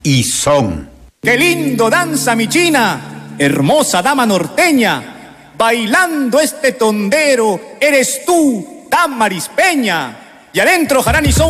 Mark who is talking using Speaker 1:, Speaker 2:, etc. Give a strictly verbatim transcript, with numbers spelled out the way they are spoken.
Speaker 1: y son.
Speaker 2: ¡Qué lindo danza mi china! Hermosa dama norteña, bailando este tondero, eres tú, Damaris Peña. Y adentro, jarán y son.